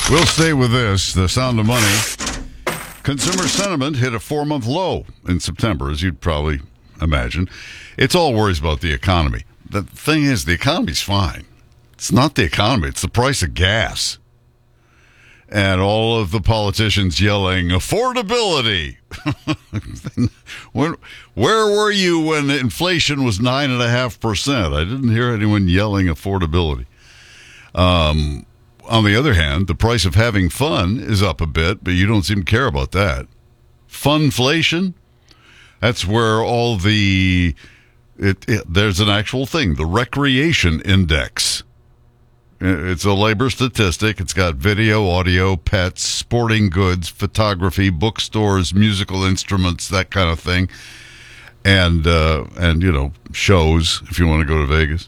We'll stay with this, the sound of money. Consumer sentiment hit a 4-month low in September, as you'd probably imagine. It's all worries about the economy. The thing is, the economy's fine. It's not the economy, it's the price of gas. And all of the politicians yelling, affordability. Where were you when inflation was 9.5%? I didn't hear anyone yelling affordability. On the other hand, the price of having fun is up a bit, but you don't seem to care about that. Funflation, that's where all there's an actual thing, the recreation index. It's a labor statistic. It's got video, audio, pets, sporting goods, photography, bookstores, musical instruments, that kind of thing. And shows, if you want to go to Vegas.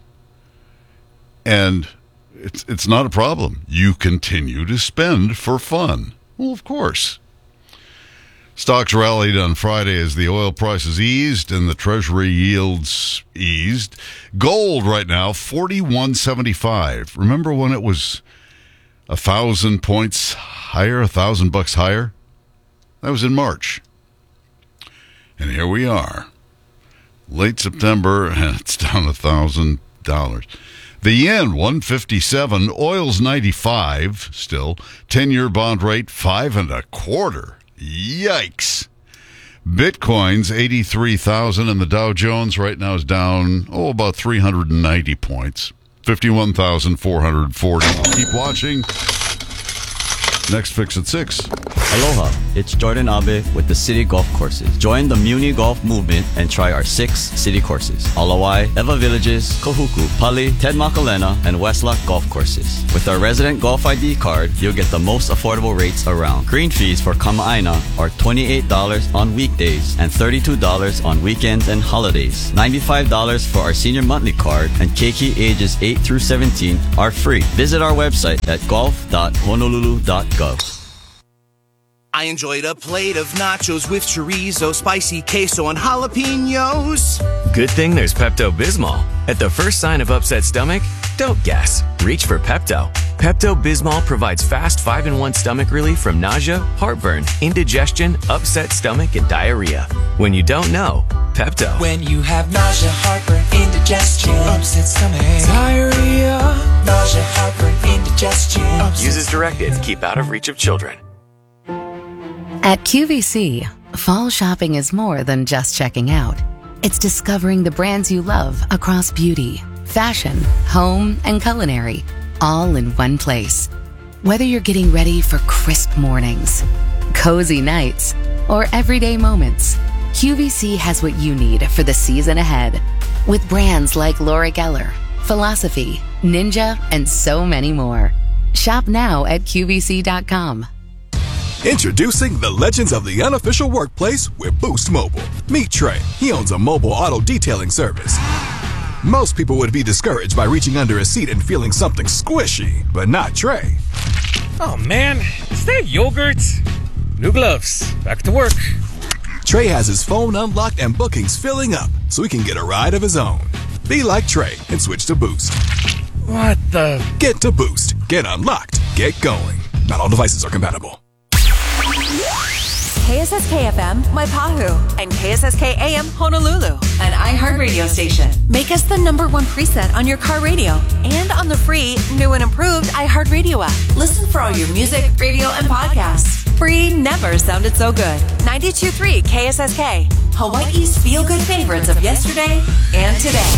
And it's not a problem. You continue to spend for fun. Well, of course. Stocks rallied on Friday as the oil prices eased and the Treasury yields eased. Gold right now, $41.75. Remember when it was 1,000 points higher, $1,000 higher? That was in March. And here we are. Late September, and it's down $1,000. The yen, 157. Oil's 95 still. 10-year bond rate, 5.25. Yikes. Bitcoin's 83,000, and the Dow Jones right now is down, about 390 points. 51,440. Keep watching. Next Fix at 6. Aloha, it's Jordan Abe with the City Golf Courses. Join the Muni Golf movement and try our 6 city courses. Alawai, Eva Villages, Kahuku, Pali, Ted Makalena, and Westlock Golf Courses. With our resident Golf ID card, you'll get the most affordable rates around. Green fees for Kama'aina are $28 on weekdays and $32 on weekends and holidays. $95 for our senior monthly card, and keiki ages 8 through 17 are free. Visit our website at golf.honolulu.gov. I enjoyed a plate of nachos with chorizo, spicy queso, and jalapenos. Good thing there's Pepto-Bismol. At the first sign of upset stomach, don't guess. Reach for Pepto. Pepto-Bismol provides fast 5-in-1 stomach relief from nausea, heartburn, indigestion, upset stomach, and diarrhea. When you don't know, Pepto. When you have nausea, heartburn, indigestion, upset stomach, diarrhea, nausea, heartburn, indigestion. Use as directed. Keep out of reach of children. At QVC, fall shopping is more than just checking out. It's discovering the brands you love across beauty, fashion, home, and culinary, all in one place. Whether you're getting ready for crisp mornings, cozy nights, or everyday moments, QVC has what you need for the season ahead. With brands like Laura Geller, Philosophy, Ninja, and so many more. Shop now at QVC.com. Introducing the legends of the unofficial workplace with Boost Mobile. Meet Trey. He owns a mobile auto detailing service. Most people would be discouraged by reaching under a seat and feeling something squishy, but not Trey. Oh man, is that yogurt? New gloves. Back to work. Trey has his phone unlocked and bookings filling up, so he can get a ride of his own. Be like Trey and switch to Boost. What the? Get to Boost. Get unlocked. Get going. Not all devices are compatible. KSSK-FM, Maipahu, and KSSK-AM, Honolulu, an iHeartRadio station. Make us the #1 preset on your car radio and on the free, new and improved iHeartRadio app. Listen for all your music, radio, and podcasts. Free never sounded so good. 92.3 KSSK, Hawaii's feel-good favorites of yesterday and today.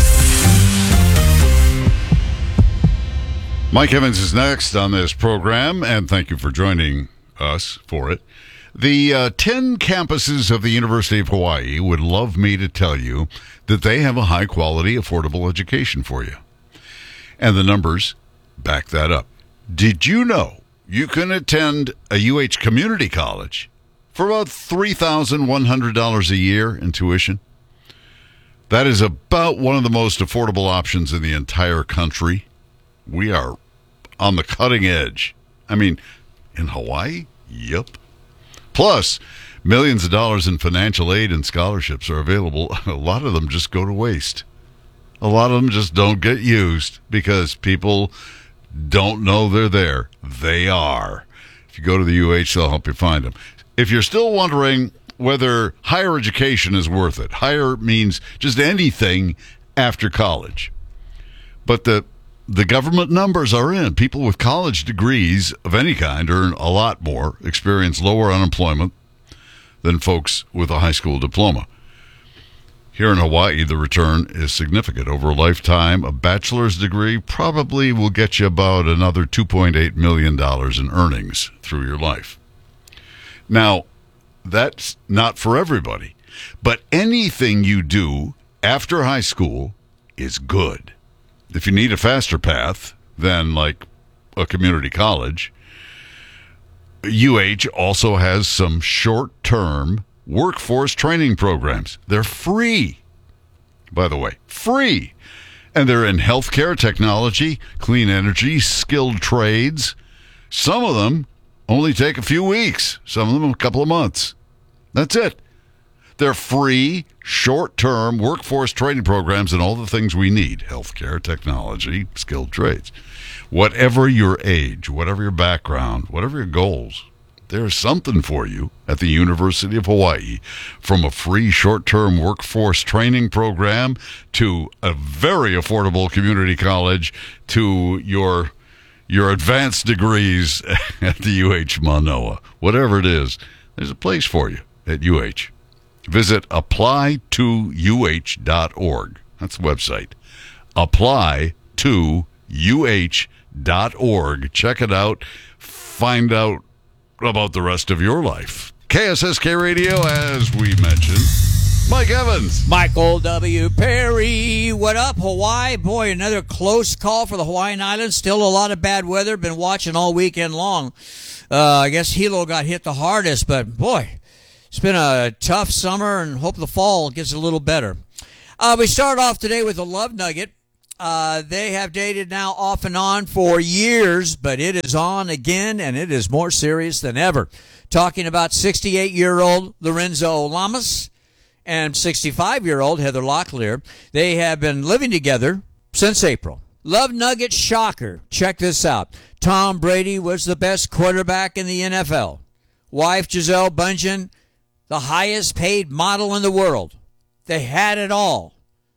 Mike Evans is next on this program, and thank you for joining us for it. The 10 campuses of the University of Hawaii would love me to tell you that they have a high-quality, affordable education for you. And the numbers back that up. Did you know you can attend a UH community college for about $3,100 a year in tuition? That is about one of the most affordable options in the entire country. We are on the cutting edge. I mean, in Hawaii? Yep. Plus, millions of dollars in financial aid and scholarships are available. A lot of them just go to waste. A lot of them just don't get used because people don't know they're there. They are. If you go to the UH, they'll help you find them. If you're still wondering whether higher education is worth it, higher means just anything after college. But the government numbers are in. People with college degrees of any kind earn a lot more, experience lower unemployment than folks with a high school diploma. Here in Hawaii, the return is significant. Over a lifetime, a bachelor's degree probably will get you about another $2.8 million in earnings through your life. Now, that's not for everybody, but anything you do after high school is good. If you need a faster path than like a community college, UH also has some short-term workforce training programs. They're free, by the way, free. And they're in healthcare, technology, clean energy, skilled trades. Some of them only take a few weeks, some of them a couple of months. That's it. They're free, short-term workforce training programs and all the things we need. Healthcare, technology, skilled trades. Whatever your age, whatever your background, whatever your goals, there's something for you at the University of Hawaii, from a free short-term workforce training program to a very affordable community college to your advanced degrees at the UH Manoa. Whatever it is, there's a place for you at UH. Visit applytouh.org. That's the website. Applytouh.org. Check it out. Find out about the rest of your life. KSSK Radio, as we mentioned. Mike Evans. Michael W. Perry. What up, Hawaii? Boy, another close call for the Hawaiian Islands. Still a lot of bad weather. Been watching all weekend long. I guess Hilo got hit the hardest, but boy, it's been a tough summer, and hope the fall gets a little better. We start off today with a love nugget. They have dated now off and on for years, but it is on again, and it is more serious than ever. Talking about 68-year-old Lorenzo Lamas and 65-year-old Heather Locklear. They have been living together since April. Love nugget shocker. Check this out. Tom Brady was the best quarterback in the NFL. Wife Gisele Bundchen, the highest paid model in the world. They had it all.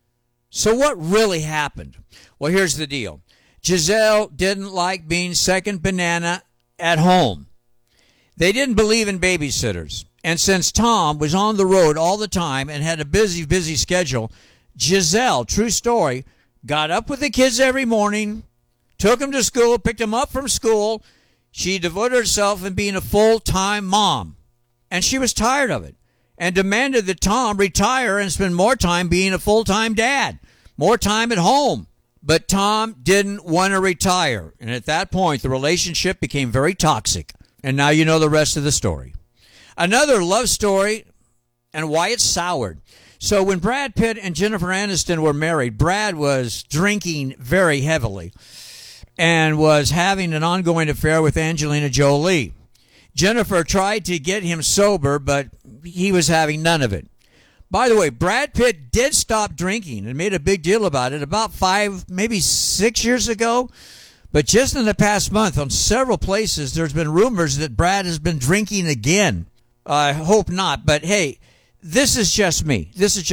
So what really happened? Well, here's the deal. Gisele didn't like being second banana at home. They didn't believe in babysitters. And since Tom was on the road all the time and had a busy schedule, Gisele, true story, got up with the kids every morning, took them to school, picked them up from school. She devoted herself in being a full-time mom. And she was tired of it and demanded that Tom retire and spend more time being a full-time dad, more time at home. But Tom didn't want to retire. And at that point, the relationship became very toxic. And now you know the rest of the story. Another love story and why it's soured. So when Brad Pitt and Jennifer Aniston were married, Brad was drinking very heavily and was having an ongoing affair with Angelina Jolie. Jennifer tried to get him sober, but he was having none of it. By the way, Brad Pitt did stop drinking and made a big deal about it about 5, maybe 6 years ago. But just in the past month, on several places, there's been rumors that Brad has been drinking again. I hope not, but hey, this is just me.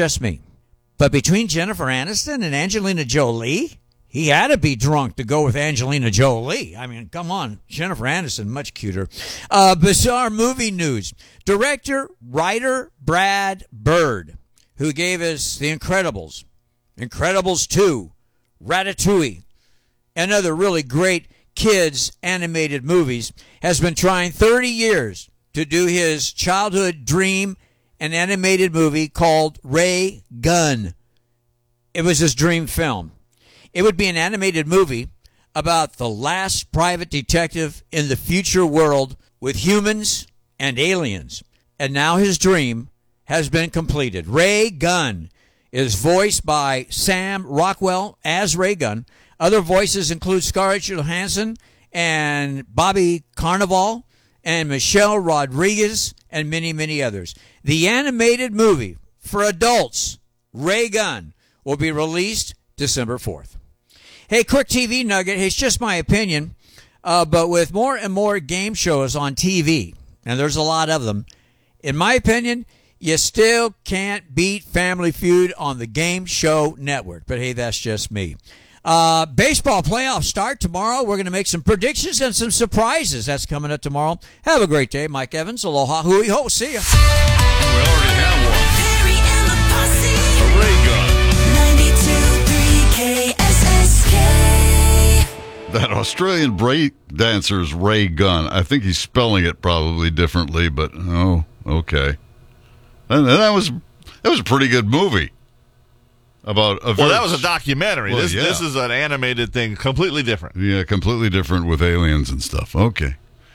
But between Jennifer Aniston and Angelina Jolie, he had to be drunk to go with Angelina Jolie. I mean, come on. Jennifer Aniston, much cuter. Bizarre movie news. Director, writer Brad Bird, who gave us The Incredibles, Incredibles 2, Ratatouille, and other really great kids animated movies, has been trying 30 years to do his childhood dream, an animated movie called Ray Gun. It was his dream film. It would be an animated movie about the last private detective in the future world with humans and aliens. And now his dream has been completed. Ray Gun is voiced by Sam Rockwell as Ray Gun. Other voices include Scarlett Johansson and Bobby Cannavale and Michelle Rodriguez and many, many others. The animated movie for adults, Ray Gun, will be released December 4th. Hey, quick TV nugget. It's just my opinion. But with more and more game shows on TV, and there's a lot of them, in my opinion, you still can't beat Family Feud on the Game Show Network. But hey, that's just me. Baseball playoffs start tomorrow. We're going to make some predictions and some surprises. That's coming up tomorrow. Have a great day. Mike Evans, aloha, hui ho. See ya. We already have one. A ray gun. 92.3 KSSK. That Australian break dancer's Ray Gun. I think he's spelling it probably differently, but oh, okay. And that was a pretty good movie. About a that was a documentary. Well, This is an animated thing, completely different. Yeah, completely different with aliens and stuff. Okay.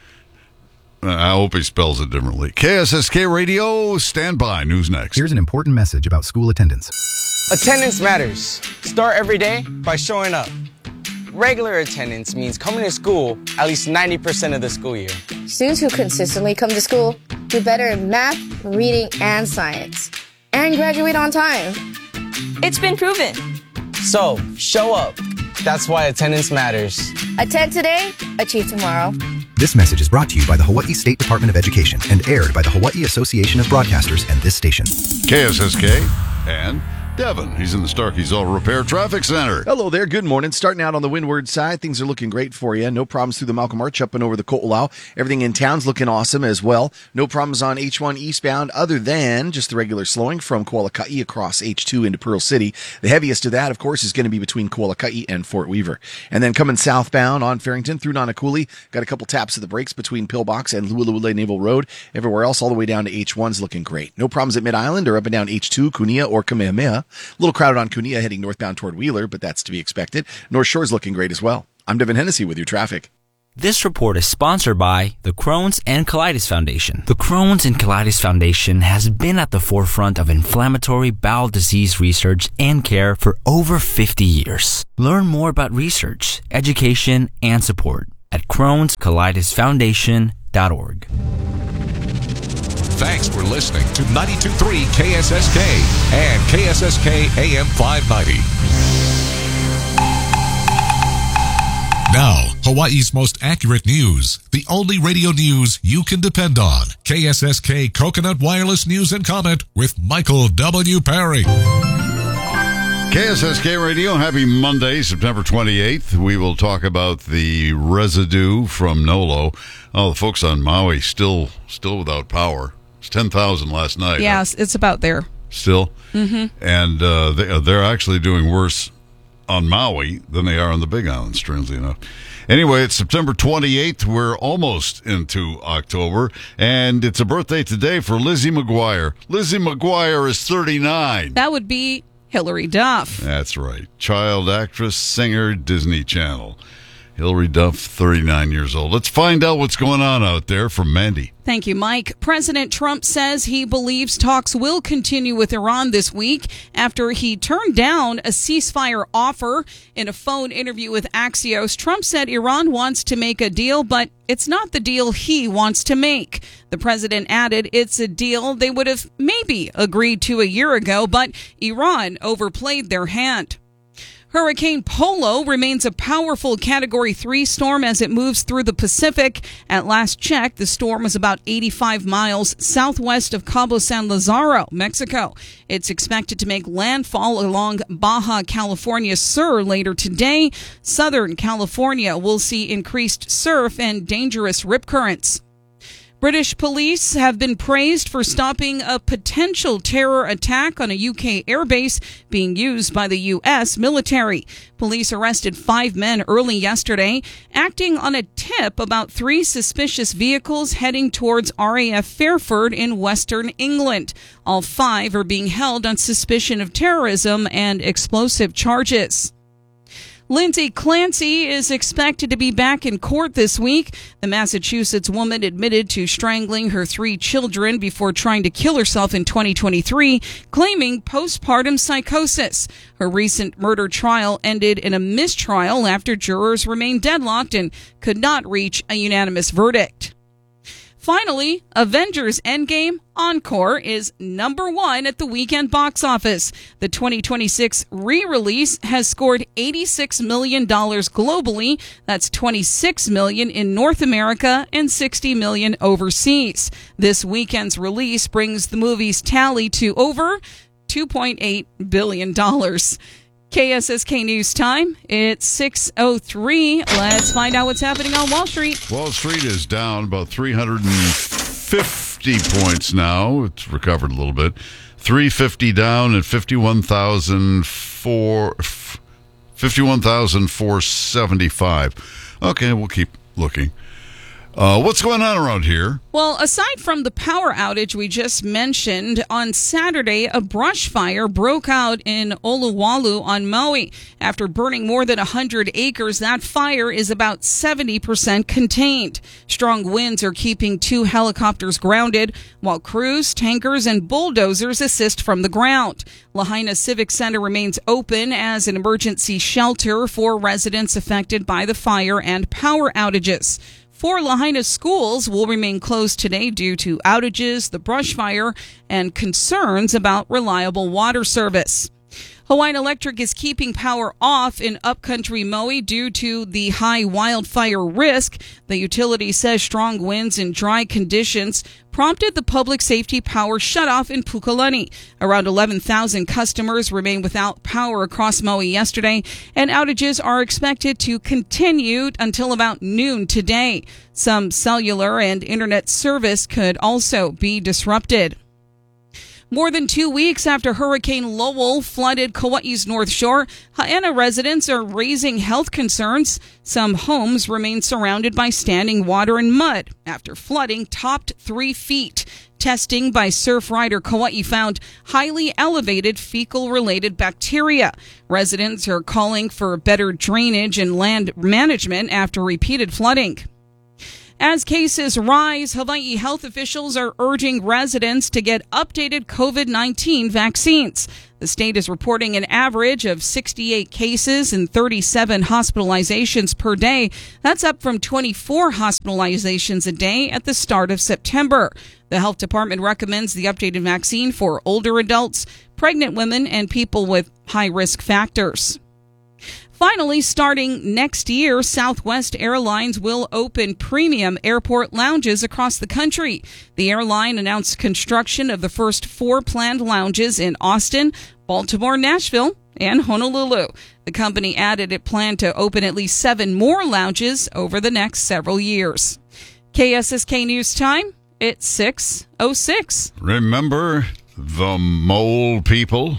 I hope he spells it differently. KSSK Radio, stand by. News next. Here's an important message about school attendance. Attendance matters. Start every day by showing up. Regular attendance means coming to school at least 90% of the school year. Students who consistently come to school do better in math, reading, and science, and graduate on time. It's been proven. So, show up. That's why attendance matters. Attend today, achieve tomorrow. This message is brought to you by the Hawaii State Department of Education and aired by the Hawaii Association of Broadcasters and this station. KSSK and Devin. He's in the Starkey's Auto Repair Traffic Center. Hello there. Good morning. Starting out on the windward side, things are looking great for you. No problems through the Malcolm Arch up and over the Ko'olau. Everything in town's looking awesome as well. No problems on H1 eastbound other than just the regular slowing from Kualaka'i across H2 into Pearl City. The heaviest of that, of course, is going to be between Kualaka'i and Fort Weaver. And then coming southbound on Farrington through Nanakuli, got a couple taps of the brakes between Pillbox and Lualule Naval Road. Everywhere else, all the way down to H1's looking great. No problems at Mid-Island or up and down H2, Kunia or Kamehameha. A little crowded on Kunia heading northbound toward Wheeler, but that's to be expected. North Shore's looking great as well. I'm Devin Hennessy with your traffic. This report is sponsored by the Crohn's and Colitis Foundation. The Crohn's and Colitis Foundation has been at the forefront of inflammatory bowel disease research and care for over 50 years. Learn more about research, education, and support at Crohn'sColitisFoundation.org. Thanks for listening to 92.3 KSSK and KSSK AM 590. Now, Hawaii's most accurate news. The only radio news you can depend on. KSSK Coconut Wireless News and Comment with Michael W. Perry. KSSK Radio, happy Monday, September 28th. We will talk about the residue from Nolo. Oh, the folks on Maui still without power. It's 10,000 last night. Yes, it's about there. Still? Mm-hmm. And they're actually doing worse on Maui than they are on the Big Island, strangely enough. Anyway, it's September 28th. We're almost into October, and it's a birthday today for Lizzie McGuire. Lizzie McGuire is 39. That would be Hilary Duff. That's right. Child actress, singer, Disney Channel. Hilary Duff, 39 years old. Let's find out what's going on out there from Mandy. Thank you, Mike. President Trump says he believes talks will continue with Iran this week after he turned down a ceasefire offer. In a phone interview with Axios, Trump said Iran wants to make a deal, but it's not the deal he wants to make. The president added it's a deal they would have maybe agreed to a year ago, but Iran overplayed their hand. Hurricane Polo remains a powerful Category 3 storm as it moves through the Pacific. At last check, the storm was about 85 miles southwest of Cabo San Lazaro, Mexico. It's expected to make landfall along Baja California Sur later today. Southern California will see increased surf and dangerous rip currents. British police have been praised for stopping a potential terror attack on a UK airbase being used by the U.S. military. Police arrested 5 men early yesterday, acting on a tip about 3 suspicious vehicles heading towards RAF Fairford in western England. All 5 are being held on suspicion of terrorism and explosive charges. Lindsay Clancy is expected to be back in court this week. The Massachusetts woman admitted to strangling her 3 children before trying to kill herself in 2023, claiming postpartum psychosis. Her recent murder trial ended in a mistrial after jurors remained deadlocked and could not reach a unanimous verdict. Finally, Avengers Endgame Encore is number 1 at the weekend box office. The 2026 re-release has scored $86 million globally. That's $26 million in North America and $60 million overseas. This weekend's release brings the movie's tally to over $2.8 billion. KSSK News Time. It's 6:03. Let's find out what's happening on Wall Street. Wall Street is down about 350 points now. It's recovered a little bit. 350 down at 51,475. Okay, we'll keep looking. What's going on around here? Well, aside from the power outage we just mentioned, on Saturday, a brush fire broke out in Oluwalu on Maui. After burning more than 100 acres, that fire is about 70% contained. Strong winds are keeping 2 helicopters grounded, while crews, tankers, and bulldozers assist from the ground. Lahaina Civic Center remains open as an emergency shelter for residents affected by the fire and power outages. 4 Lahaina schools will remain closed today due to outages, the brush fire, and concerns about reliable water service. Hawaiian Electric is keeping power off in upcountry Maui due to the high wildfire risk. The utility says strong winds and dry conditions prompted the public safety power shutoff in Pukalani. Around 11,000 customers remain without power across Maui yesterday, and outages are expected to continue until about noon today. Some cellular and internet service could also be disrupted. More than 2 weeks after Hurricane Lowell flooded Kauai's North Shore, Ha'ena residents are raising health concerns. Some homes remain surrounded by standing water and mud after flooding topped 3 feet. Testing by Surfrider Kauai found highly elevated fecal-related bacteria. Residents are calling for better drainage and land management after repeated flooding. As cases rise, Hawaii health officials are urging residents to get updated COVID-19 vaccines. The state is reporting an average of 68 cases and 37 hospitalizations per day. That's up from 24 hospitalizations a day at the start of September. The health department recommends the updated vaccine for older adults, pregnant women, and people with high-risk factors. Finally, starting next year, Southwest Airlines will open premium airport lounges across the country. The airline announced construction of the first 4 planned lounges in Austin, Baltimore, Nashville, and Honolulu. The company added it planned to open at least 7 more lounges over the next several years. KSSK News Time, it's 6:06. Remember the mole people?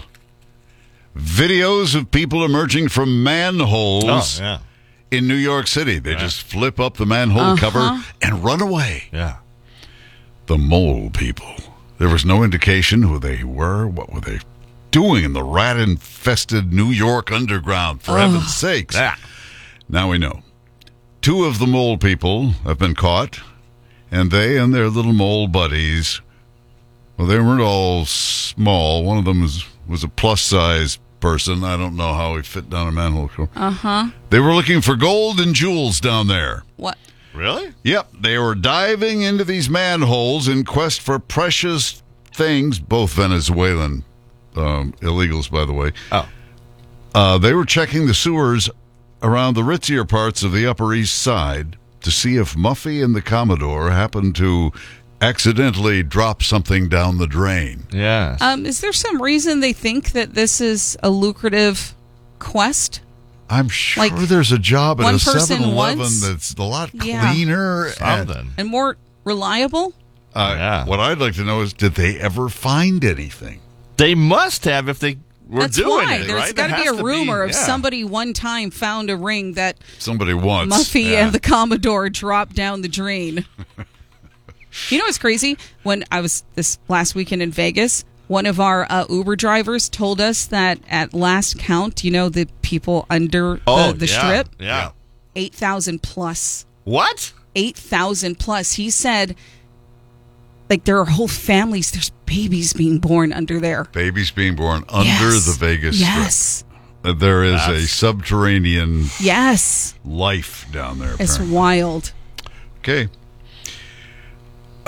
Videos of people emerging from manholes in New York City. They just flip up the manhole cover and run away. Yeah. The mole people. There was no indication who they were. What were they doing in the rat-infested New York underground, for heaven's sakes? Now we know. 2 of the mole people have been caught, and they and their little mole buddies, well, they weren't all small. One of them was a plus-size person. I don't know how he fit down a manhole cover. They were looking for gold and jewels down there. What? Really? Yep. They were diving into these manholes in quest for precious things, both Venezuelan illegals, by the way. They were checking the sewers around the ritzier parts of the Upper East Side to see if Muffy and the Commodore happened to accidentally drop something down the drain. Yeah. Is there some reason they think that this is a lucrative quest? I'm sure there's a job at one a person 7-Eleven once? that's a lot cleaner and more reliable. What I'd like to know is, did they ever find anything? They must have if they were That's doing why. it, There's right? got to There be a has rumor of yeah. somebody one time found a ring that somebody once Muffy and the Commodore dropped down the drain. You know what's crazy? When I was this last weekend in Vegas, one of our Uber drivers told us that at last count, you know, the people under the strip, 8,000 plus. What? 8,000 plus. He said, like, there are whole families, there's babies being born under there. Babies being born under the Vegas Strip. There is a subterranean life down there. It's apparently. wild. Okay.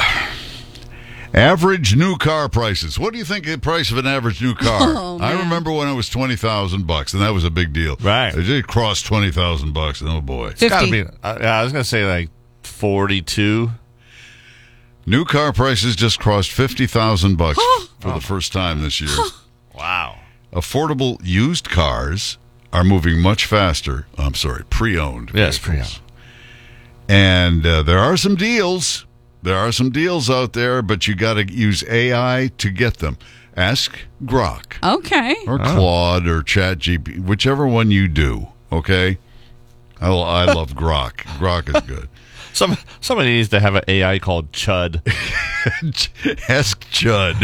Average new car prices. What do you think the price of an average new car? Oh, I man. remember when it was $20,000, and that was a big deal. Right. It did cross $20,000, and oh boy. It's gotta be, I was going to say like 42. New car prices just crossed $50,000 for the first time this year. Wow. Affordable used cars are moving much faster. I'm sorry, pre-owned. Yes, vehicles. And there are some deals. There are some deals out there, but you got to use AI to get them. Ask Grok. Okay. Or Claude or ChatGPT, whichever one you do, okay? I love Grok. Grok is good. Somebody needs to have an AI called Chud. Ask Chud.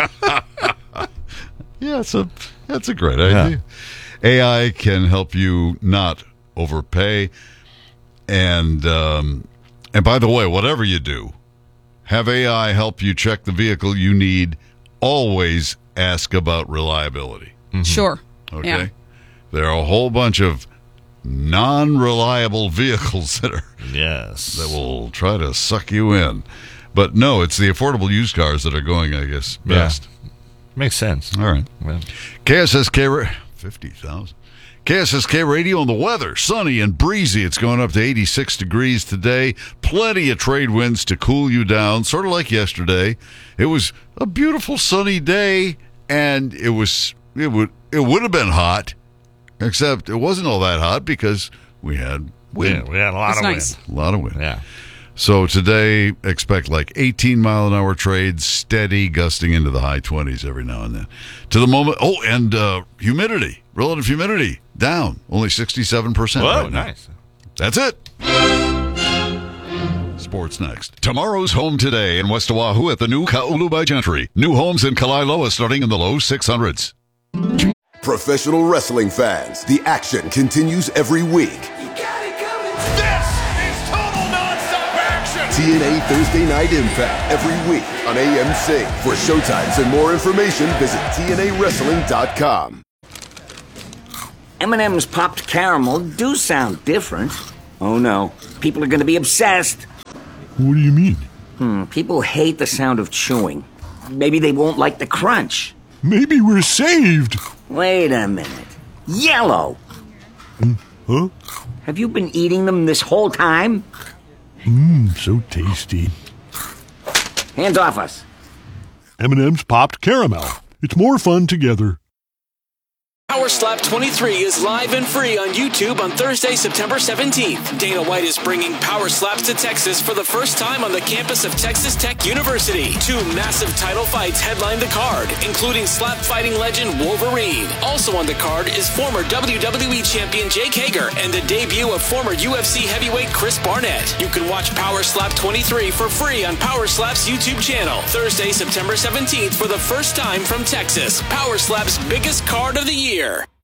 Yeah, that's a great idea. AI can help you not overpay. And by the way, whatever you do, have AI help you check the vehicle you need. Always ask about reliability. Sure. Okay? Yeah. There are a whole bunch of non-reliable vehicles that will try to suck you in. But no, it's the affordable used cars that are going, I guess, best. Yeah. Makes sense. All right. Well. KSSK 50,000. KSSK radio on the weather. Sunny and breezy. It's going up to 86 degrees today. Plenty of trade winds to cool you down, sort of like yesterday. It was a beautiful sunny day, and it would have been hot, except it wasn't all that hot because we had wind. Yeah, we had a lot of wind. A lot of wind. Yeah. So today, expect like 18-mile-an-hour trades, steady, gusting into the high 20s every now and then. To the moment, and humidity, relative humidity, down, only 67% Whoa, right now. nice. That's it. Sports next. Tomorrow's home today in West Oahu at the new Ka'ulu by Gentry. New homes in Kalailoa starting in the low 600s. Professional wrestling fans, the action continues every week. TNA Thursday Night Impact every week on AMC. For showtimes and more information, visit TNAWrestling.com. M&M's popped caramel do sound different. Oh no, people are going to be obsessed. What do you mean? People hate the sound of chewing. Maybe they won't like the crunch. Maybe we're saved. Wait a minute. Yellow! Huh? Have you been eating them this whole time? So tasty. Hands off us. M&M's popped caramel. It's more fun together. Power Slap 23 is live and free on YouTube on Thursday, September 17th. Dana White is bringing Power Slaps to Texas for the first time on the campus of Texas Tech University. 2 massive title fights headline the card, including slap fighting legend Wolverine. Also on the card is former WWE champion Jake Hager and the debut of former UFC heavyweight Chris Barnett. You can watch Power Slap 23 for free on Power Slap's YouTube channel. Thursday, September 17th for the first time from Texas. Power Slap's biggest card of the year.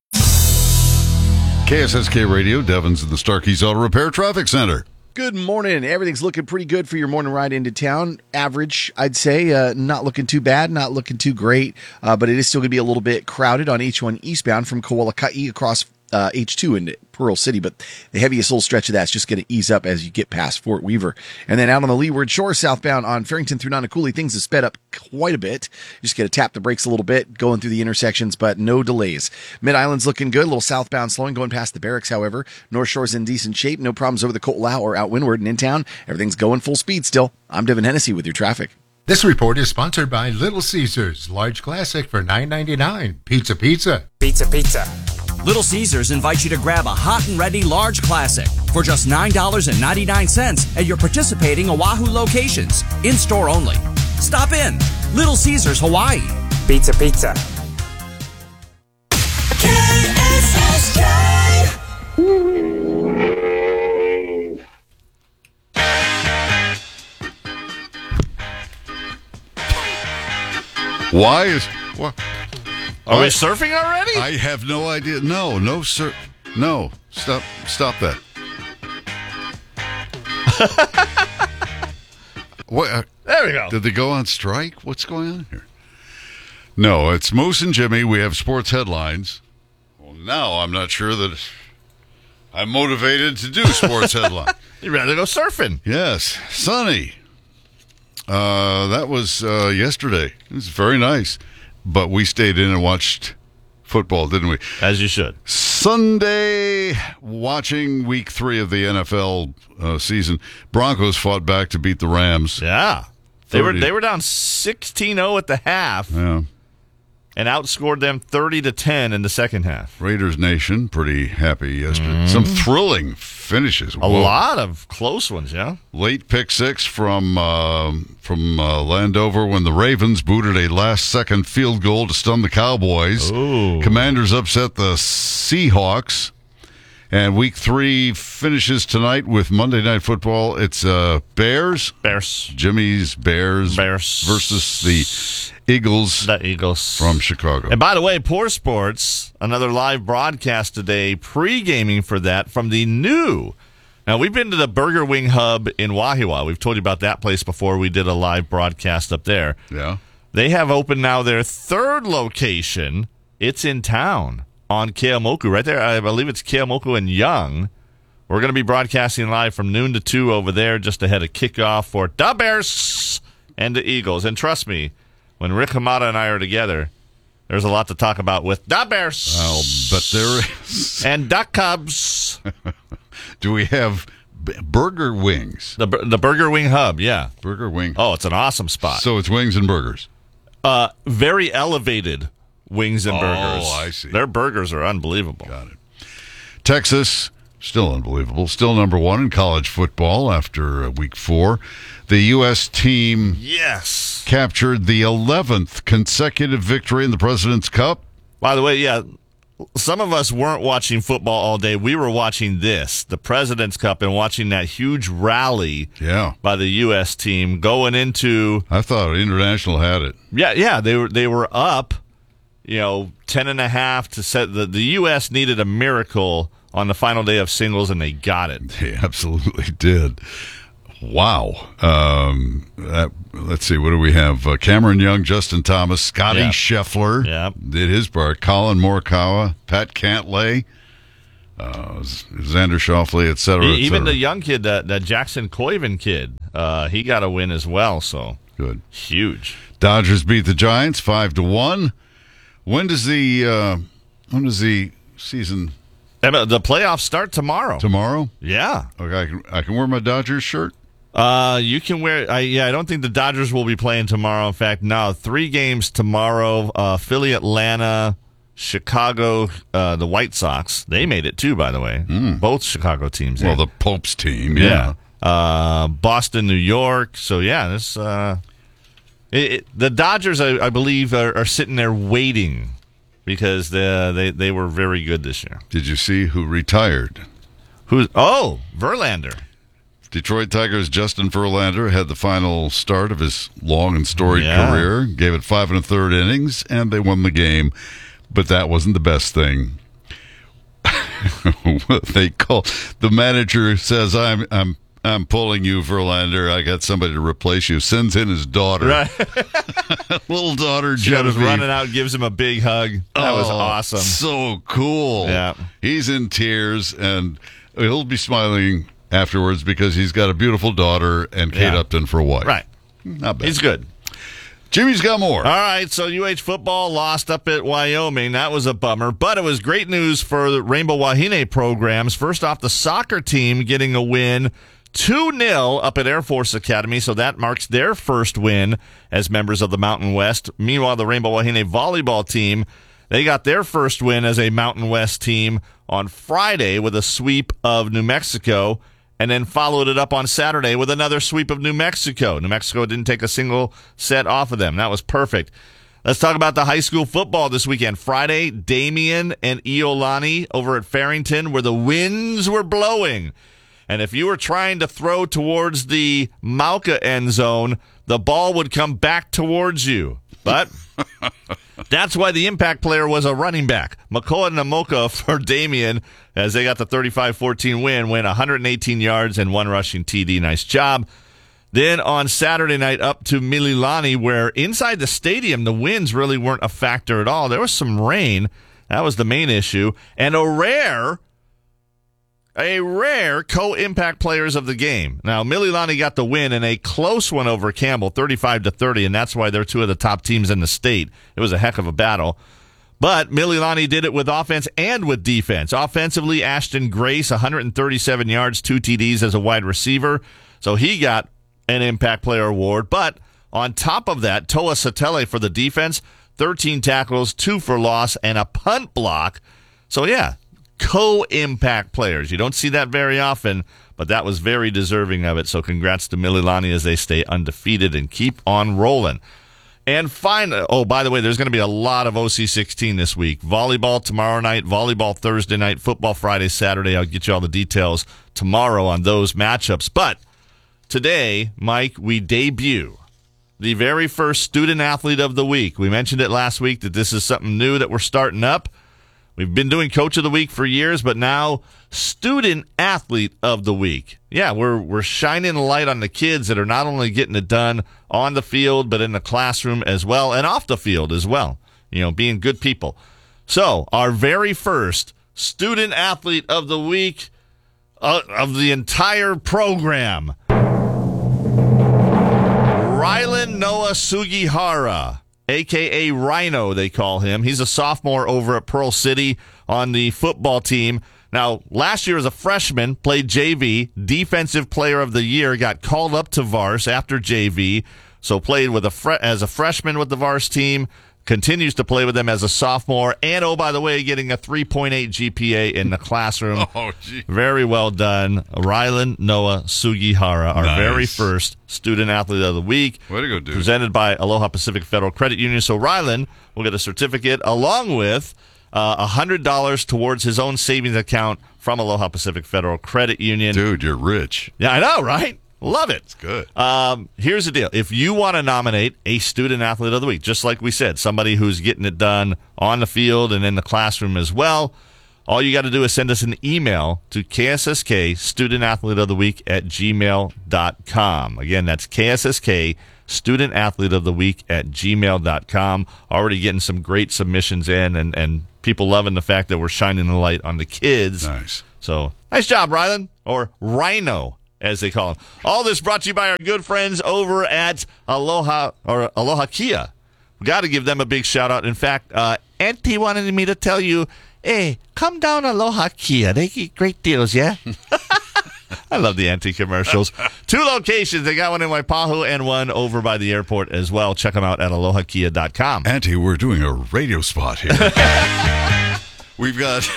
KSSK Radio, Devon's at the Starkey's Auto Repair Traffic Center. Good morning. Everything's looking pretty good for your morning ride into town. Average, I'd say. Not looking too bad, not looking too great, but it is still going to be a little bit crowded on H1 eastbound from Kawalaka'i across H2 into Pearl City, but the heaviest little stretch of that's just going to ease up as you get past Fort Weaver. And then out on the Leeward Shore, southbound on Farrington through Nanakuli, things have sped up quite a bit. You just got to tap the brakes a little bit, going through the intersections, but no delays. Mid-Island's looking good, a little southbound slowing, going past the barracks, however. North Shore's in decent shape, no problems over the Ko'olau or out windward, and in town, everything's going full speed still. I'm Devin Hennessy with your traffic. This report is sponsored by Little Caesars, large classic for $9.99. Pizza, pizza. Pizza, pizza. Little Caesars invites you to grab a hot and ready large classic for just $9.99 at your participating Oahu locations. In-store only. Stop in. Little Caesars, Hawaii. Pizza, pizza. Why is... What? Are we surfing already? I have no idea. No, sir. No, stop that. What? There we go. Did they go on strike? What's going on here? No, it's Moose and Jimmy. We have sports headlines. Well, now I'm not sure that I'm motivated to do sports headlines. You'd rather go surfing. Yes, sunny. That was yesterday. It was very nice. But we stayed in and watched football, didn't we? As you should. Sunday, watching week 3 of the NFL season. Broncos fought back to beat the Rams. Yeah. They were down 16-0 at the half. Yeah. And outscored them 30-10 in the second half. Raiders Nation, pretty happy yesterday. Some thrilling finishes. A lot of close ones, yeah. Late pick 6 from Landover when the Ravens booted a last-second field goal to stun the Cowboys. Ooh. Commanders upset the Seahawks. And week 3 finishes tonight with Monday Night Football. It's Bears. Jimmy's Bears versus the Eagles. The Eagles. From Chicago. And by the way, Poor Sports, another live broadcast today, pre-gaming for that from the new. Now, we've been to the Burger Wing Hub in Wahiawa. We've told you about that place before. We did a live broadcast up there. Yeah. They have opened now their 3rd location. It's in town on Keomoku, right there. I believe it's Keomoku and Young. We're going to be broadcasting live from noon to 2 over there just ahead of kickoff for the Bears and the Eagles. And trust me, when Rick Hamada and I are together, there's a lot to talk about with the Bears. I'll bet there is. And the Cubs. Do we have burger wings? The Burger Wing Hub, yeah. Burger Wing. Oh, it's an awesome spot. So it's wings and burgers. Very elevated wings and burgers. Oh, I see. Their burgers are unbelievable. Got it. Texas, still unbelievable. Still number 1 in college football after week 4. The U.S. team captured the 11th consecutive victory in the President's Cup. By the way, yeah, some of us weren't watching football all day. We were watching this, the President's Cup, and watching that huge rally by the U.S. team going into... I thought International had it. Yeah, they were up, 10.5 to set. The U.S. needed a miracle on the final day of singles, and they got it. They absolutely did. Wow. Let's see. What do we have? Cameron Young, Justin Thomas, Scotty Scheffler did his part. Colin Morikawa, Pat Cantlay, Xander Schauffele, et cetera. Even the young kid, that Jackson Koiven kid, he got a win as well. So good, huge. Dodgers beat the Giants 5-1. When does the season? The playoffs start tomorrow. Tomorrow? Yeah. Okay, I can wear my Dodgers shirt? You can wear... I don't think the Dodgers will be playing tomorrow. In fact, no. 3 games tomorrow. Philly, Atlanta, Chicago, the White Sox. They made it too, by the way. Both Chicago teams. Well, the Pope's team, Boston, New York. So, yeah, this... the Dodgers, I believe, are sitting there waiting because they were very good this year. Did you see who retired? Verlander. Detroit Tigers' Justin Verlander had the final start of his long and storied career, gave it 5 1/3 innings, and they won the game. But that wasn't the best thing. The manager says, I'm pulling you, Verlander. I got somebody to replace you. Sends in his daughter. Right. Little daughter, She Genevieve. was running out, gives him a big hug. That was awesome. So cool. Yeah. He's in tears, and he'll be smiling afterwards because he's got a beautiful daughter and Kate Upton for a wife. Right. Not bad. He's good. Jimmy's got more. All right, so UH football lost up at Wyoming. That was a bummer, but it was great news for the Rainbow Wahine programs. First off, the soccer team getting a win 2-0 up at Air Force Academy, so that marks their first win as members of the Mountain West. Meanwhile, the Rainbow Wahine volleyball team, they got their first win as a Mountain West team on Friday with a sweep of New Mexico, and then followed it up on Saturday with another sweep of New Mexico. New Mexico didn't take a single set off of them. That was perfect. Let's talk about the high school football this weekend. Friday, Damien and Iolani over at Farrington, where the winds were blowing. And if you were trying to throw towards the Mauka end zone, the ball would come back towards you. But that's why the impact player was a running back. Makoa Namoka for Damien, as they got the 35-14 win, went 118 yards and 1 rushing TD. Nice job. Then on Saturday night, up to Mililani, where inside the stadium, the winds really weren't a factor at all. There was some rain. That was the main issue. And O'Rare a rare co-impact players of the game. Now, Mililani got the win in a close one over Campbell, 35-30, and that's why they're two of the top teams in the state. It was a heck of a battle. But Mililani did it with offense and with defense. Offensively, Ashton Grace, 137 yards, 2 TDs as a wide receiver. So he got an impact player award. But on top of that, Toa Satele for the defense, 13 tackles, 2 for loss, and a punt block. So, yeah, co-impact players. You don't see that very often, but that was very deserving of it. So congrats to Mililani as they stay undefeated and keep on rolling. And finally, oh, by the way, there's going to be a lot of OC16 this week. Volleyball tomorrow night, volleyball Thursday night, football Friday, Saturday. I'll get you all the details tomorrow on those matchups. But today, Mike, we debut the very first student athlete of the week. We mentioned it last week that this is something new that we're starting up. We've been doing Coach of the Week for years, but now Student Athlete of the Week. Yeah, we're shining a light on the kids that are not only getting it done on the field, but in the classroom as well, and off the field as well, you know, being good people. So, our very first Student Athlete of the Week of the entire program, Rylan Noah Sugihara, a.k.a. Rhino, they call him. He's a sophomore over at Pearl City on the football team. Now, last year as a freshman, played JV, Defensive Player of the Year, got called up to Vars after JV, so played with as a freshman with the Vars team, continues to play with them as a sophomore, and, oh, by the way, getting a 3.8 GPA in the classroom. Oh, gee. Very well done. Rylan Noah Sugihara, our very first Student Athlete of the Week. Way to go, dude. Presented by Aloha Pacific Federal Credit Union. So Rylan will get a certificate along with $100 towards his own savings account from Aloha Pacific Federal Credit Union. Dude, you're rich. Yeah, I know, right? Love it. It's good. Here's the deal. If you want to nominate a Student Athlete of the Week, just like we said, somebody who's getting it done on the field and in the classroom as well, all you got to do is send us an email to KSSK studentathleteoftheweek@gmail.com. Again, that's KSSK studentathleteoftheweek@gmail.com. Already getting some great submissions in and people loving the fact that we're shining the light on the kids. Nice. So, nice job, Rylan, or Rhino, as they call him. All this brought to you by our good friends over at Aloha Kia. We got to give them a big shout out. In fact, Auntie wanted me to tell you, hey, come down Aloha Kia. They get great deals, yeah? I love the Auntie commercials. 2 locations. They got one in Waipahu and one over by the airport as well. Check them out at alohakia.com. Auntie, we're doing a radio spot here. We've got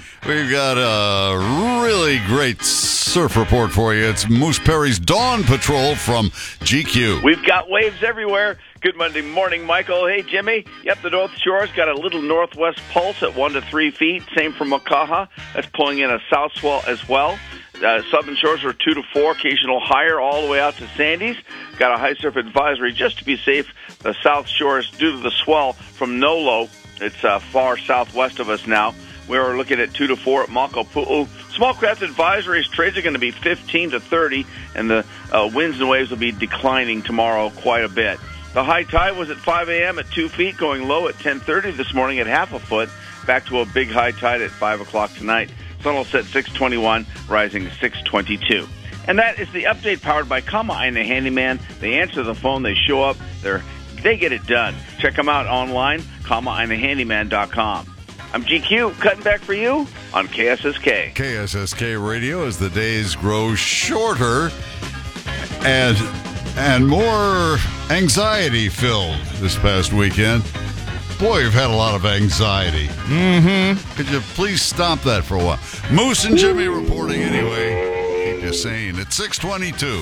a really great surf report for you. It's Moose Perry's Dawn Patrol from GQ. We've got waves everywhere. Good Monday morning, Michael. Hey, Jimmy. Yep, the North Shore's got a little northwest pulse at 1 to 3 feet. Same for Makaha. That's pulling in a south swell as well. Southern Shores are 2 to 4, occasional higher, all the way out to Sandy's. Got a high surf advisory just to be safe. The South Shores, due to the swell from Nolo, it's far southwest of us now. We're looking at 2 to 4 at Makapu'u. Small craft advisories, trades are going to be 15 to 30, and the winds and waves will be declining tomorrow quite a bit. The high tide was at 5 a.m. at 2 feet, going low at 10:30 this morning at half a foot, back to a big high tide at 5 o'clock tonight. Sun will set 6:21, rising 6:22. And that is the update powered by Kama'aina Handyman. They answer the phone, they show up, they get it done. Check them out online, kama'ainahandyman.com. I'm GQ, cutting back for you on KSSK. KSSK Radio as the days grow shorter and more anxiety-filled this past weekend. Boy, you've had a lot of anxiety. Mm-hmm. Could you please stop that for a while? Moose and Jimmy reporting anyway. Keep you sane. It's 6:22.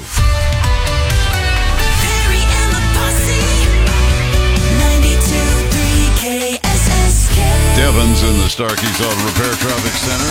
Perry and the Posse, 92.3 KSSK. Devon's in the Starkey's Auto Repair Traffic Center.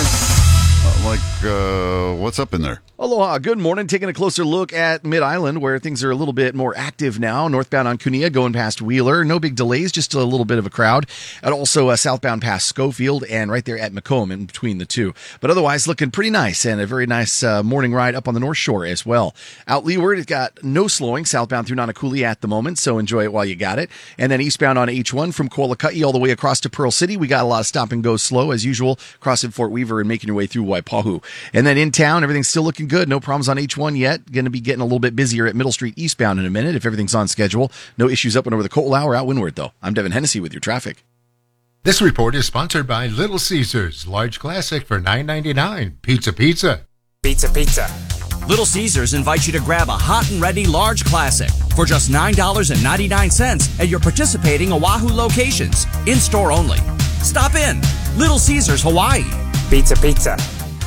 What's up in there? Aloha, good morning. Taking a closer look at Mid-Island, where things are a little bit more active now. Northbound on Kunia, going past Wheeler. No big delays, just a little bit of a crowd. And also southbound past Schofield and right there at Macomb in between the two. But otherwise, looking pretty nice and a very nice morning ride up on the North Shore as well. Out leeward, it's got no slowing southbound through Nanakuli at the moment, so enjoy it while you got it. And then eastbound on H1 from Koalakai all the way across to Pearl City. We got a lot of stop and go slow as usual, crossing Fort Weaver and making your way through Waipahu. Wahoo. And then in town, everything's still looking good. No problems on H1 yet. Going to be getting a little bit busier at Middle Street eastbound in a minute if everything's on schedule. No issues up and over the Coatlau or out windward, though. I'm Devin Hennessy with your traffic. This report is sponsored by Little Caesars, large classic for $9.99. Pizza. Pizza, pizza. Little Caesars invites you to grab a hot and ready large classic for just $9.99 at your participating Oahu locations. In-store only. Stop in. Little Caesars, Hawaii. Pizza, pizza.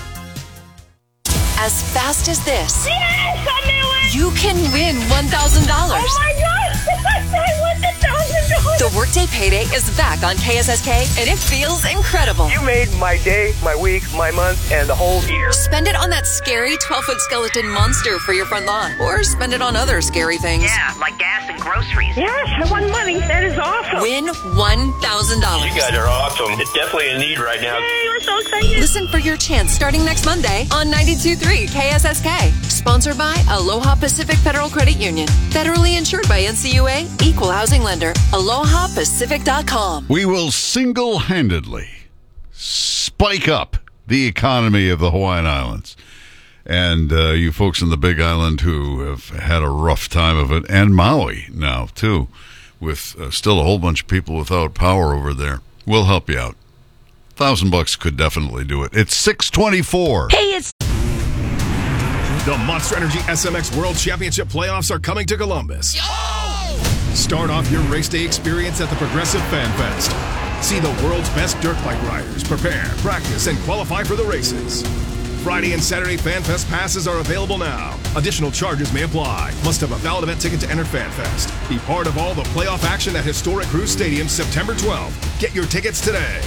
As fast as this, Yes, I knew it! you can win $1,000. Oh my gosh! I won $1,000! The Workday Payday is back on KSSK, and it feels incredible. You made my day, my week, my month, and the whole year. Spend it on that scary 12-foot skeleton monster for your front lawn, or spend it on other scary things. Yeah, like gas and groceries. Yes, I won money. That is awesome. Win $1,000. You guys are awesome. It's definitely in need right now. Yay, we're so excited. Listen for your chance starting next Monday on 92.3 KSSK. Sponsored by Aloha Pacific Federal Credit Union. Federally insured by NCUA, Equal Housing Lender. AlohaPacific.com. We will single-handedly spike up the economy of the Hawaiian Islands. And you folks in the Big Island who have had a rough time of it, and Maui now, too, with still a whole bunch of people without power over there. We'll help you out. $1,000 could definitely do it. It's 6:24. Hey, it's... The Monster Energy SMX World Championship playoffs are coming to Columbus. Start off your race day experience at the Progressive Fan Fest. See the world's best dirt bike riders prepare, practice, and qualify for the races. Friday and Saturday Fan Fest passes are available now. Additional charges may apply. Must have a valid event ticket to enter Fan Fest. Be part of all the playoff action at Historic Cruise Stadium September 12th. Get your tickets today.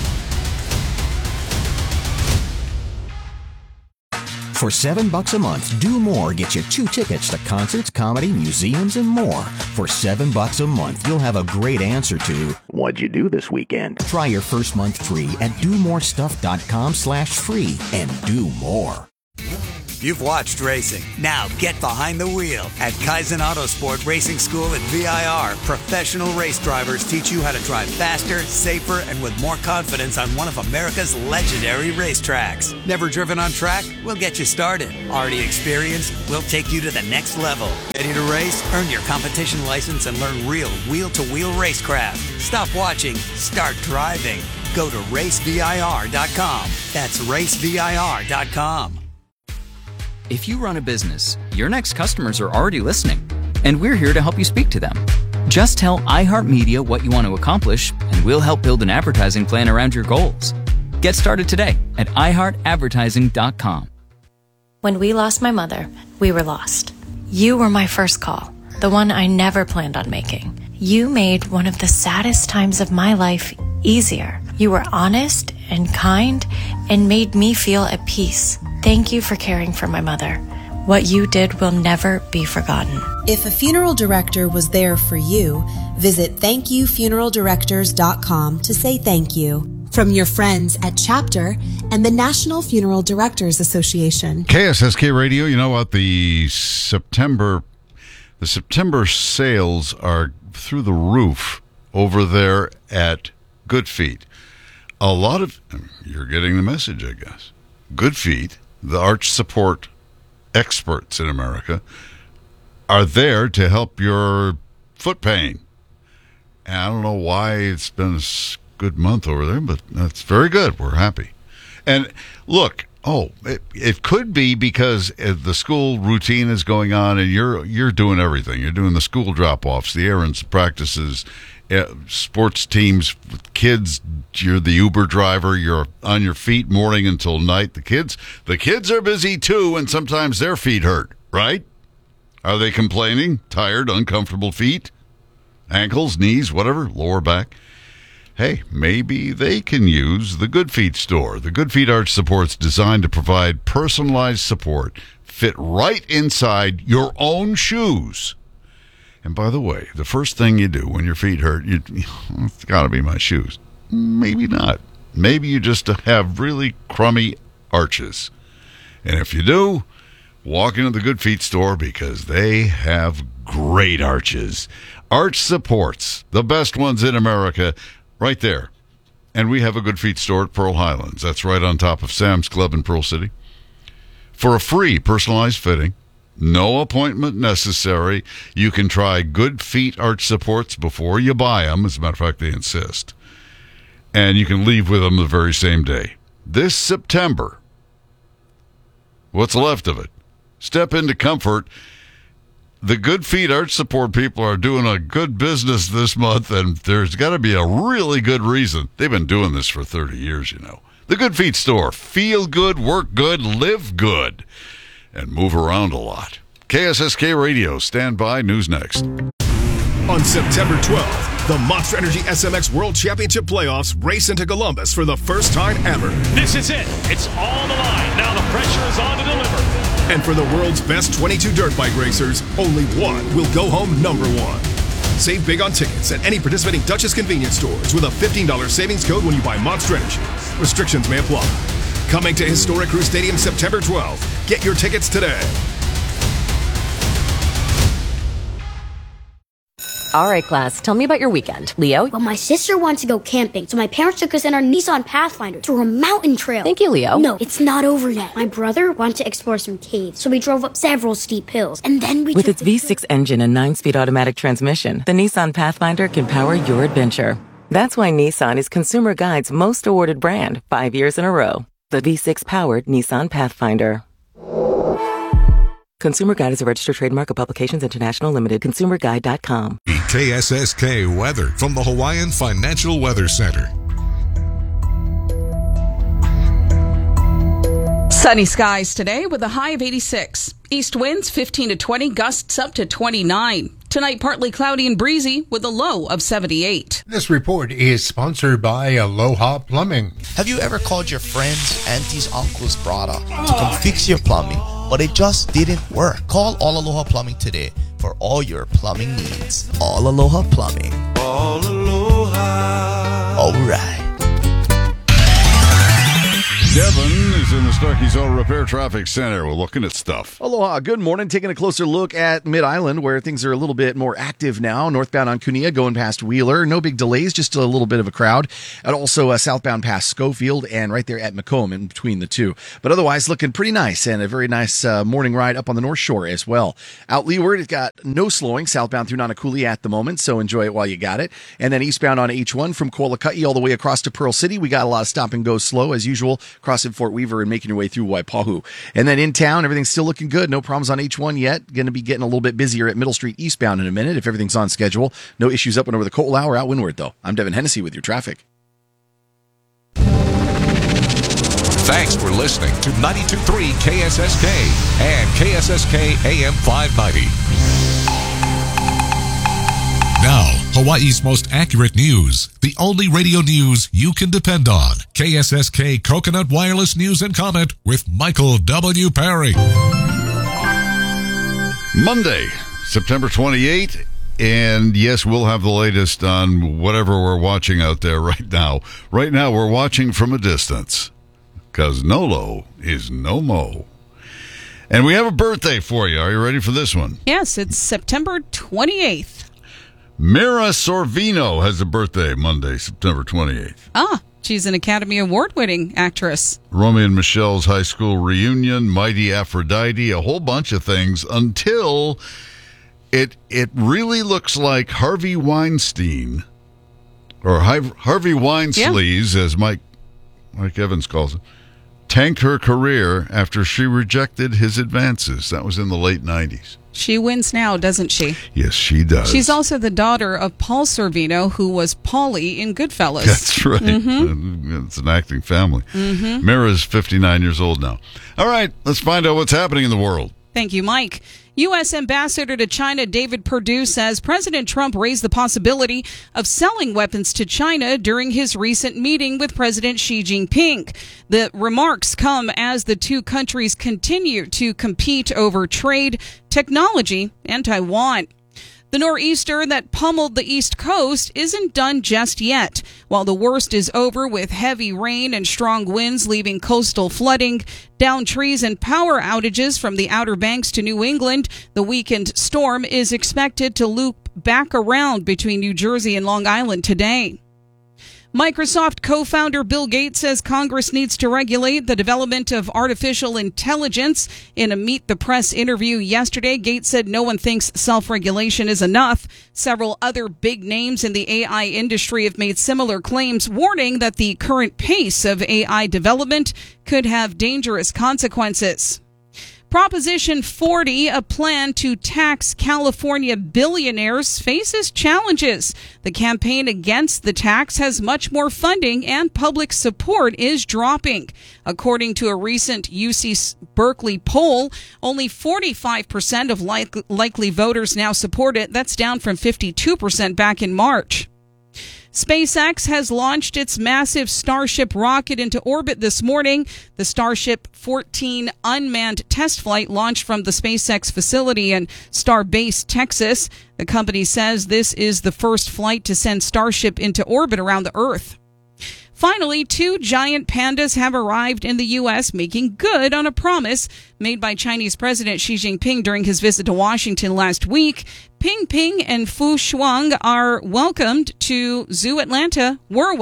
For $7 a month, Do More gets you 2 tickets to concerts, comedy, museums, and more. For $7 a month, you'll have a great answer to what'd you do this weekend? Try your first month free at domorestuff.com/free and do more. You've watched racing. Now get behind the wheel. At Kaizen Autosport Racing School at VIR, professional race drivers teach you how to drive faster, safer, and with more confidence on one of America's legendary racetracks. Never driven on track? We'll get you started. Already experienced? We'll take you to the next level. Ready to race? Earn your competition license and learn real wheel-to-wheel racecraft. Stop watching. Start driving. Go to racevir.com. That's racevir.com. If you run a business, your next customers are already listening, and we're here to help you speak to them. Just tell iHeartMedia what you want to accomplish, and we'll help build an advertising plan around your goals. Get started today at iHeartAdvertising.com. When we lost my mother, we were lost. You were my first call, the one I never planned on making. You made one of the saddest times of my life easier. You were honest and kind and made me feel at peace. Thank you for caring for my mother. What you did will never be forgotten. If a funeral director was there for you, visit thankyoufuneraldirectors.com to say thank you. From your friends at Chapter and the National Funeral Directors Association. KSSK Radio, you know what? The September sales are through the roof over there at Good Feet. A lot of, you're getting the message, I guess. Good Feet, the arch support experts in America, are there to help your foot pain. And I don't know why it's been a good month over there, but that's very good. We're happy. And look, it could be because the school routine is going on and you're doing everything. You're doing the school drop-offs, the errands, practices, sports teams, kids. You're the Uber driver. You're on your feet morning until night. The kids are busy too, and sometimes their feet hurt, right? Are they complaining? Tired, uncomfortable feet? Ankles, knees, whatever, lower back? Hey, maybe they can use the Good Feet store. The Good Feet Arch Support's designed to provide personalized support, fit right inside your own shoes. And by the way, the first thing you do when your feet hurt, it's got to be my shoes. Maybe not. Maybe you just have really crummy arches. And if you do, walk into the Good Feet store because they have great arches. Arch Supports, the best ones in America, right there. And we have a Good Feet store at Pearl Highlands. That's right on top of Sam's Club in Pearl City. For a free personalized fitting, no appointment necessary. You can try Good Feet arch supports before you buy them. As a matter of fact, they insist. And you can leave with them the very same day. This September, what's left of it, step into comfort. The Good Feet arch support people are doing a good business this month, and there's got to be a really good reason. They've been doing this for 30 years, you know. The Good Feet store. Feel good, work good, live good, and move around a lot. KSSK Radio. Stand by. News next. On September 12th, the Monster Energy SMX World Championship Playoffs race into Columbus for the first time ever. This is it. It's all on the line. Now the pressure is on to deliver. And for the world's best 22 dirt bike racers, only one will go home number one. Save big on tickets at any participating Duchess convenience stores with a $15 savings code when you buy Monster Energy. Restrictions may apply. Coming to Historic Crew Stadium September 12th. Get your tickets today. All right, class, tell me about your weekend. Leo? Well, my sister wants to go camping, so my parents took us in our Nissan Pathfinder to a mountain trail. Thank you, Leo. No, it's not over yet. My brother wanted to explore some caves, so we drove up several steep hills, and then we With its V6 engine and 9-speed automatic transmission, the Nissan Pathfinder can power your adventure. That's why Nissan is Consumer Guide's most awarded brand 5 years in a row. The V6-powered Nissan Pathfinder. Consumer Guide is a registered trademark of Publications International Limited. ConsumerGuide.com. KSSK weather from the Hawaiian Financial Weather Center. Sunny skies today with a high of 86. East winds 15 to 20, gusts up to 29. Tonight, partly cloudy and breezy with a low of 78. This report is sponsored by Aloha Plumbing. Have you ever called your friends, aunties, uncles, brother to come fix your plumbing, but it just didn't work? Call All Aloha Plumbing today for all your plumbing needs. All Aloha Plumbing. All Aloha. All right. Devin is in the Starkey's Auto Repair Traffic Center. We're looking at stuff. Aloha, good morning. Taking a closer look at Mid-Island, where things are a little bit more active now. Northbound on Kunia, going past Wheeler. No big delays, just a little bit of a crowd. And also southbound past Schofield and right there at Macomb in between the two. But otherwise, looking pretty nice and a very nice morning ride up on the North Shore as well. Out leeward, it's got no slowing southbound through Nanakuli at the moment, so enjoy it while you got it. And then eastbound on H1 from Koalakai all the way across to Pearl City. We got a lot of stop and go slow as usual, crossing Fort Weaver and making your way through Waipahu. And then in town, everything's still looking good. No problems on H1 yet. Going to be getting a little bit busier at Middle Street eastbound in a minute if everything's on schedule. No issues up and over the Ko'olau or out windward, though. I'm Devin Hennessy with your traffic. Thanks for listening to 92.3 KSSK and KSSK AM 590. Now, Hawaii's most accurate news. The only radio news you can depend on. KSSK Coconut Wireless News and Comment with Michael W. Perry. Monday, September 28th. And yes, we'll have the latest on whatever we're watching out there right now. Right now, we're watching from a distance because Nolo is no mo. And we have a birthday for you. Are you ready for this one? Yes, it's September 28th. Mira Sorvino has a birthday Monday, September 28th. Ah, she's an Academy Award-winning actress. Romy and Michelle's high school reunion, Mighty Aphrodite, a whole bunch of things until it really looks like Harvey Weinstein, or Harvey Weinslees, as Mike Evans calls it, tanked her career after she rejected his advances. That was in the late 90s. She wins now, doesn't she? Yes, she does. She's also the daughter of Paul Sorvino, who was Paulie in Goodfellas. That's right. Mm-hmm. It's an acting family. Mm-hmm. Mira's 59 years old now. All right, let's find out what's happening in the world. Thank you, Mike. U.S. Ambassador to China David Perdue says President Trump raised the possibility of selling weapons to China during his recent meeting with President Xi Jinping. The remarks come as the two countries continue to compete over trade, technology, and Taiwan. The nor'easter that pummeled the East Coast isn't done just yet. While the worst is over with heavy rain and strong winds leaving coastal flooding, downed trees and power outages from the Outer Banks to New England, the weakened storm is expected to loop back around between New Jersey and Long Island today. Microsoft co-founder Bill Gates says Congress needs to regulate the development of artificial intelligence. In a Meet the Press interview yesterday, Gates said no one thinks self-regulation is enough. Several other big names in the AI industry have made similar claims, warning that the current pace of AI development could have dangerous consequences. Proposition 40, a plan to tax California billionaires, faces challenges. The campaign against the tax has much more funding and public support is dropping. According to a recent UC Berkeley poll, only 45% of likely voters now support it. That's down from 52% back in March. SpaceX has launched its massive Starship rocket into orbit this morning. The Starship 14 unmanned test flight launched from the SpaceX facility in Starbase, Texas. The company says this is the first flight to send Starship into orbit around the Earth. Finally, 2 giant pandas have arrived in the U.S., making good on a promise made by Chinese President Xi Jinping during his visit to Washington last week. Ping Ping and Fu Shuang were welcomed to Zoo Atlanta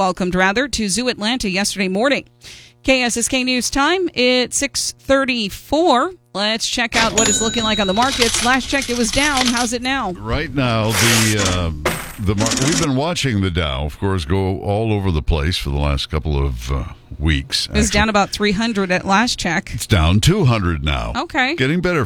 yesterday morning. KSSK News Time, it's 6:34. Let's check out what it's looking like on the markets. Last check, it was down. How's it now? Right now, we've been watching the Dow, of course, go all over the place for the last couple of weeks. It was down about 300 at last check. It's down 200 now. Okay. Getting better,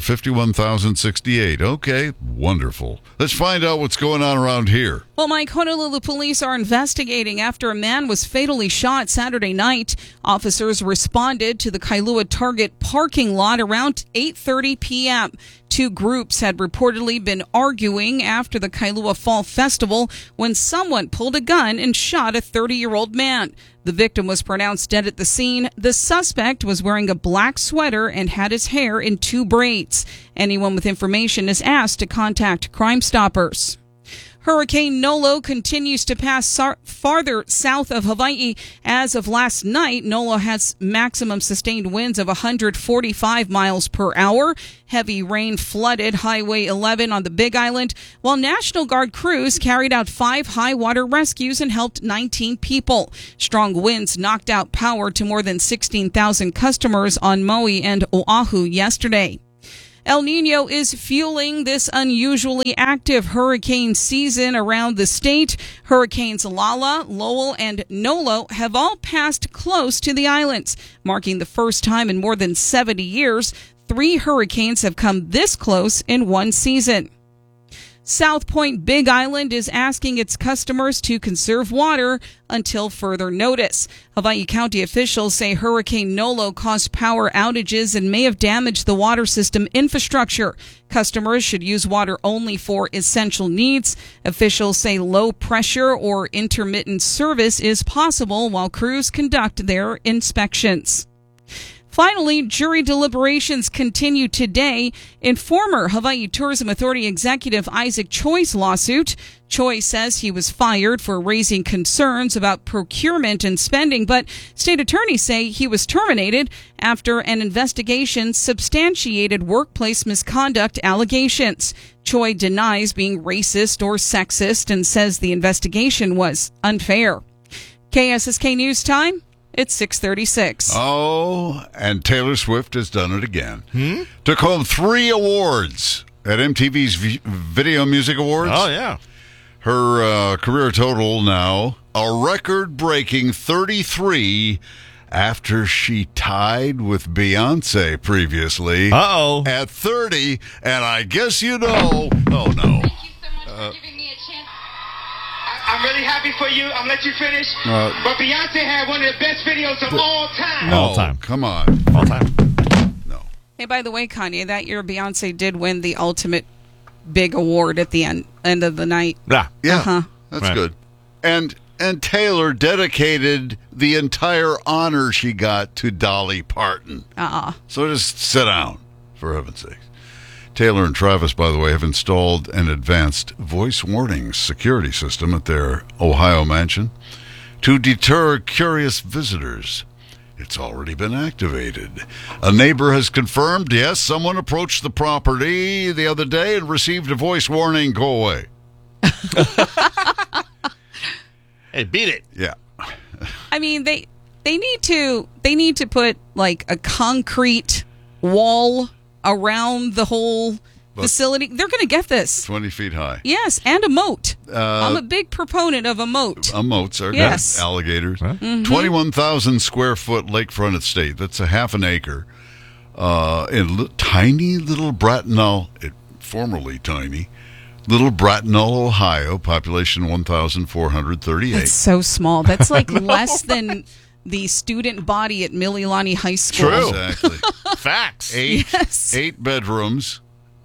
51,068. Okay, wonderful. Let's find out what's going on around here. Well, Mike, Honolulu police are investigating after a man was fatally shot Saturday night. Officers responded to the Kailua Target parking lot around 8:30 p.m. 2 groups had reportedly been arguing after the Kailua Fall Festival when someone pulled a gun and shot a 30-year-old man. The victim was pronounced dead at the scene. The suspect was wearing a black sweater and had his hair in 2 braids. Anyone with information is asked to contact Crime Stoppers. Hurricane Nolo continues to pass farther south of Hawaii. As of last night, Nolo has maximum sustained winds of 145 miles per hour. Heavy rain flooded Highway 11 on the Big Island, while National Guard crews carried out 5 high water rescues and helped 19 people. Strong winds knocked out power to more than 16,000 customers on Maui and Oahu yesterday. El Nino is fueling this unusually active hurricane season around the state. Hurricanes Lala, Lowell, and Nolo have all passed close to the islands, marking the first time in more than 70 years 3 hurricanes have come this close in one season. South Point Big Island is asking its customers to conserve water until further notice. Hawaii County officials say Hurricane Nolo caused power outages and may have damaged the water system infrastructure. Customers should use water only for essential needs. Officials say low pressure or intermittent service is possible while crews conduct their inspections. Finally, jury deliberations continue today in former Hawaii Tourism Authority executive Isaac Choi's lawsuit. Choi says he was fired for raising concerns about procurement and spending, but state attorneys say he was terminated after an investigation substantiated workplace misconduct allegations. Choi denies being racist or sexist and says the investigation was unfair. KSSK News Time. It's 6:36. Oh, and Taylor Swift has done it again. Took home 3 awards at MTV's Video Music Awards. Oh, yeah. Her career total now, a record-breaking 33 after she tied with Beyonce previously. Uh-oh. At 30, and I guess you know. Oh, no. Thank you so much for giving me a chance. I'm really happy for you. I'm going to let you finish. But Beyonce had one of the best videos of all time. No, all time. Come on. All time. No. Hey, by the way, Kanye, that year Beyonce did win the ultimate big award at the end of the night. Yeah. Yeah. That's good. And Taylor dedicated the entire honor she got to Dolly Parton. So just sit down, for heaven's sake. Taylor and Travis, by the way, have installed an advanced voice warning security system at their Ohio mansion to deter curious visitors. It's already been activated. A neighbor has confirmed, yes, someone approached the property the other day and received a voice warning, go away. Hey, beat it. Yeah. I mean, they need to put like a concrete wall around the whole facility. They're going to get this 20 feet high. Yes, and a moat. I'm a big proponent of a moat. Moats are yes. Alligators. Huh? Mm-hmm. 21,000 square foot lakefront estate. That's a half an acre. In tiny little Bracknell, formerly tiny, little Bracknell, Ohio, population 1,438. That's so small. That's like less than the student body at Mililani High School. True. Exactly. Facts. 8 bedrooms.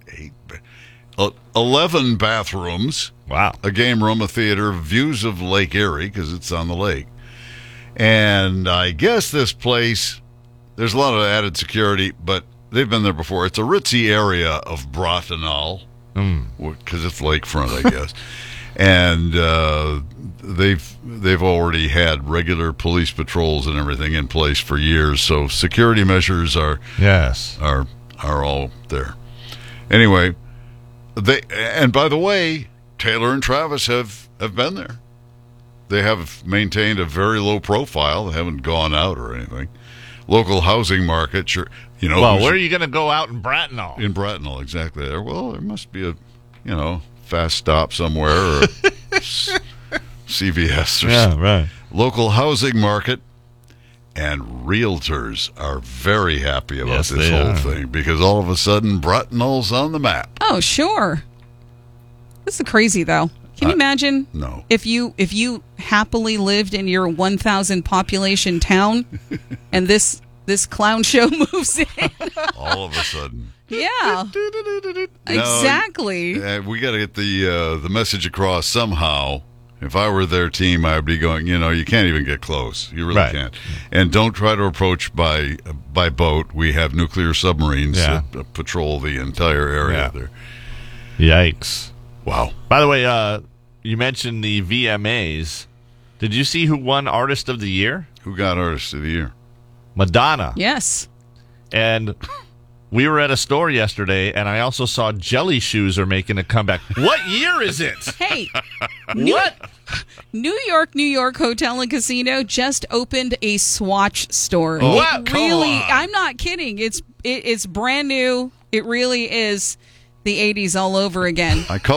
11 bathrooms. Wow. A game room, a theater, views of Lake Erie because it's on the lake. And I guess this place, there's a lot of added security, but they've been there before. It's a ritzy area of Bracknell because it's lakefront, I guess. And they've already had regular police patrols and everything in place for years, so security measures are all there. Anyway, and by the way, Taylor and Travis have been there. They have maintained a very low profile. They haven't gone out or anything. Local housing market, sure. Well, where are you going to go out in Bracknell? In Bracknell, exactly. There. Well, there must be a, fast stop somewhere or CVS or something. Right. Local housing market and realtors are very happy about this whole thing because all of a sudden Bracknell's on the map. Oh, sure. This is crazy, though. Can you imagine? No. If you happily lived in your 1,000 population town, and this clown show moves in, all of a sudden. Yeah. Exactly. We got to get the message across somehow. If I were their team, I would be going, you can't even get close. You really can't. And don't try to approach by boat. We have nuclear submarines that patrol the entire area there. Yikes. Wow. By the way, you mentioned the VMAs. Did you see who won Artist of the Year? Who got Artist of the Year? Madonna. Yes. And we were at a store yesterday, and I also saw Jelly Shoes are making a comeback. What year is it? Hey. What? New York Hotel and Casino just opened a Swatch store. Oh, what? Really, I'm not kidding. It's brand new. It really is the 80s all over again.